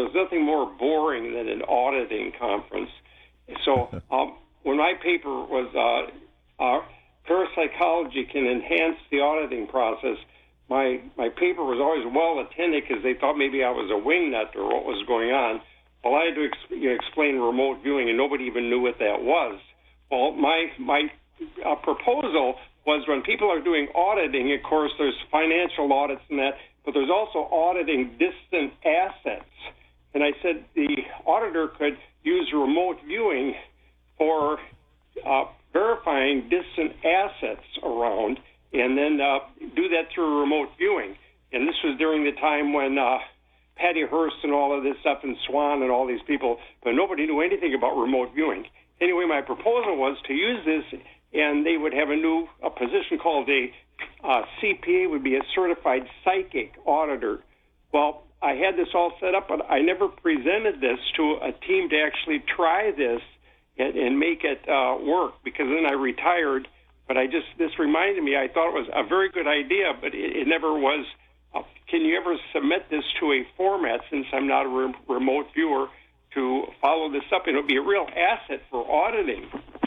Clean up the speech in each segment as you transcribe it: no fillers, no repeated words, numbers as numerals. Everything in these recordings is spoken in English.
there's nothing more boring than an auditing conference. So when my paper was parapsychology can enhance the auditing process, my paper was always well attended because they thought maybe I was a wingnut or what was going on. Well, I had to explain remote viewing, and nobody even knew what that was. Well, my proposal was when people are doing auditing, of course, there's financial audits and that, but there's also auditing distant assets. And I said the auditor could use remote viewing for verifying distant assets around, and then do that through remote viewing. And this was during the time when Patty Hearst and all of this stuff and Swan and all these people, but nobody knew anything about remote viewing. Anyway, my proposal was to use this, and they would have a position called a CPA, would be a certified psychic auditor. Well, I had this all set up, but I never presented this to a team to actually try this and make it work, because then I retired. But this reminded me, I thought it was a very good idea, but it never was. Can you ever submit this to a format, since I'm not a remote viewer, to follow this up? And it'll be a real asset for auditing.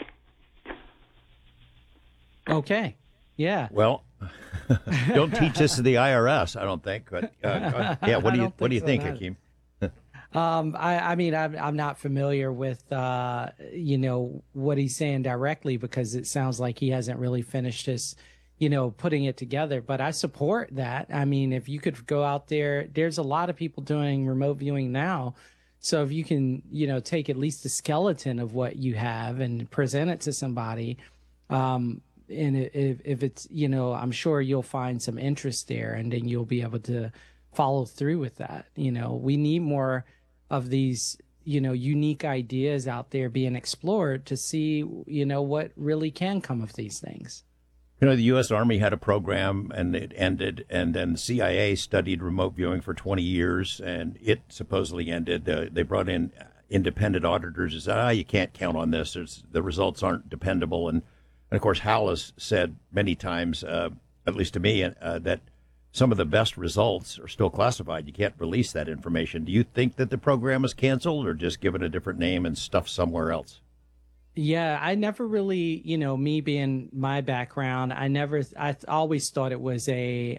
Okay. Yeah. Well, don't teach this to the IRS, I don't think. But yeah, what do you think, Hakeem? I mean, I'm not familiar with, what he's saying directly, because it sounds like he hasn't really finished his, putting it together. But I support that. I mean, if you could go out there, there's a lot of people doing remote viewing now. So if you can, take at least a skeleton of what you have and present it to somebody, and if it's, I'm sure you'll find some interest there, and then you'll be able to follow through with that. We need more of these, unique ideas out there being explored to see, what really can come of these things. The U.S. Army had a program, and it ended, and then the CIA studied remote viewing for 20 years, and it supposedly ended. They brought in independent auditors and said, you can't count on this. The results aren't dependable. And of course, Hal has said many times, at least to me, that some of the best results are still classified. You can't release that information. Do you think that the program is canceled, or just given a different name and stuffed somewhere else? Yeah, I never really, me being my background, I always thought it was a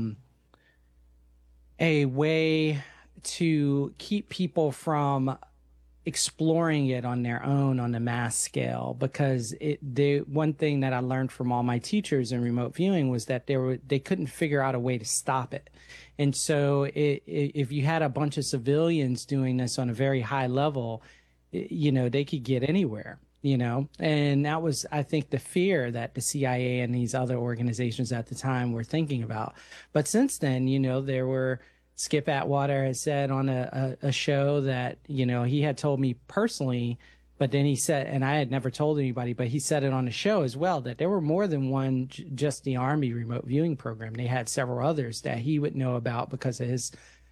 way to keep people from exploring it on their own on a mass scale, because one thing that I learned from all my teachers in remote viewing was that they couldn't figure out a way to stop it. And so if you had a bunch of civilians doing this on a very high level, they could get anywhere. And that was, I think, the fear that the CIA and these other organizations at the time were thinking about. But since then, there were, Skip Atwater has said on a show that, he had told me personally, but then he said, and I had never told anybody, but he said it on the show as well, that there were more than one, just the Army remote viewing program. They had several others that he would know about because of his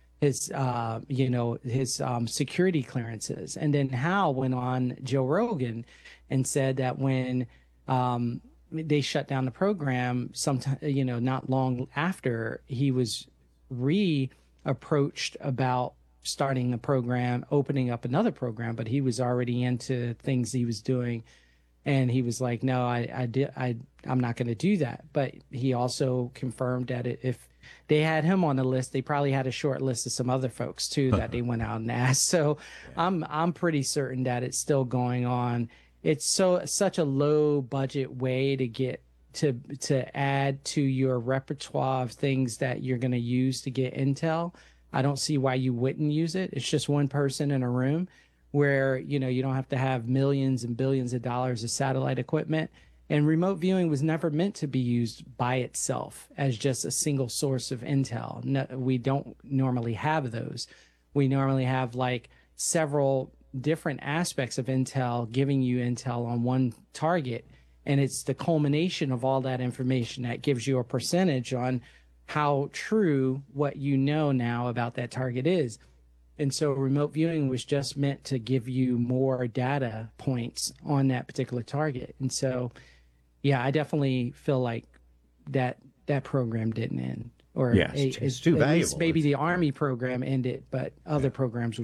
security clearances. And then Hal went on Joe Rogan and said that when they shut down the program, sometime, not long after, he was approached about starting a program, opening up another program, but he was already into things he was doing. And he was like, no, I'm not going to do that. But he also confirmed that if they had him on the list, they probably had a short list of some other folks too that they went out and asked. So yeah. I'm pretty certain that it's still going on. It's such a low budget way to get to add to your repertoire of things that you're going to use to get intel. I don't see why you wouldn't use it. It's just one person in a room where, you don't have to have millions and billions of dollars of satellite equipment. And remote viewing was never meant to be used by itself as just a single source of intel. No, we don't normally have those. We normally have like several different aspects of intel giving you intel on one target. And it's the culmination of all that information that gives you a percentage on how true what you know now about that target is. And so remote viewing was just meant to give you more data points on that particular target. And so, yeah, I definitely feel like that program didn't end. Or yes, it's too valuable. Maybe the Army program ended, but other programs